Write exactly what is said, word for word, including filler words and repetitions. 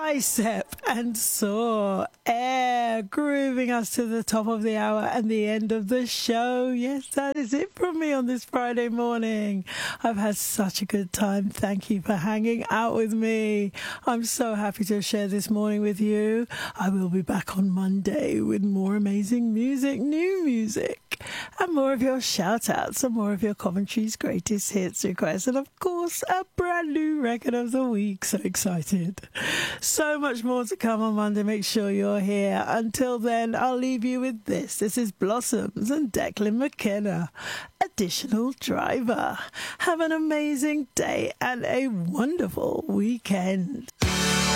Bicep and Saw, Air, grooving us to the top of the hour and the end of the show. Yes, that is it from me on this Friday morning. I've had such a good time. Thank you for hanging out with me. I'm so happy to share this morning with you. I will be back on Monday with more amazing music, new music, and more of your shout outs and more of your Coventry's greatest hits requests, and of course a brand new record of the week. So excited. So much more to come on Monday. Make sure you're here. Until then, I'll leave you with this. This is Blossoms and Declan McKenna, Additional Driver. Have an amazing day and a wonderful weekend.